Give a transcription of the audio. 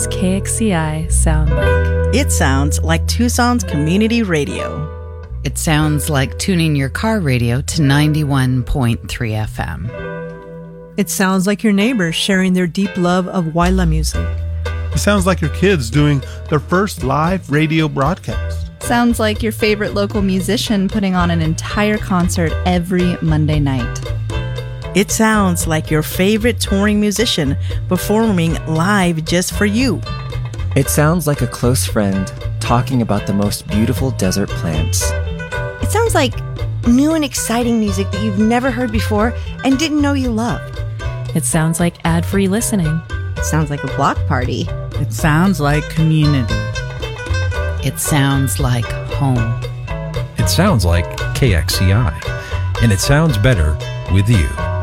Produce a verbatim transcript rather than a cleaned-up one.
does K X C I sound like? It sounds like Tucson's community radio. It sounds like tuning your car radio to ninety-one point three F M. It sounds like your neighbors sharing their deep love of Waila music. It sounds like your kids doing their first live radio broadcast. Sounds like your favorite local musician putting on an entire concert every Monday night. It sounds like your favorite touring musician performing live just for you. It sounds like a close friend talking about the most beautiful desert plants. It sounds like new and exciting music that you've never heard before and didn't know you loved. It sounds like ad-free listening. It sounds like a block party. It sounds like community. It sounds like home. It sounds like K X C I. And it sounds better with you.